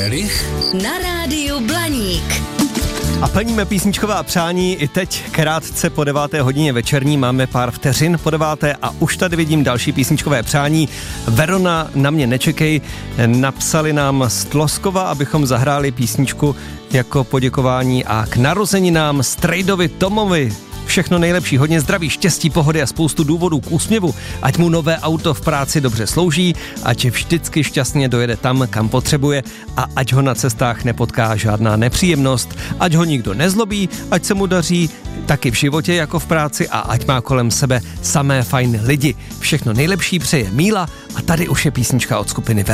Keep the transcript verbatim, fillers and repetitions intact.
Erich Na rádiu Blaník. A plníme písničková přání i teď, krátce po deváté hodině večerní, máme pár vteřin po deváté a už tady vidím další písničkové přání. Verona, Na mě nečekej, napsali nám z Tloskova, abychom zahráli písničku jako poděkování a k narozeninám Strejdovi Tomovi. Všechno nejlepší, hodně zdraví, štěstí, pohody a spoustu důvodů k úsměvu, ať mu nové auto v práci dobře slouží, ať vždycky šťastně dojede tam, kam potřebuje a ať ho na cestách nepotká žádná nepříjemnost, ať ho nikdo nezlobí, ať se mu daří taky v životě jako v práci a ať má kolem sebe samé fajn lidi. Všechno nejlepší přeje Míla a tady už je písnička od skupiny Ver.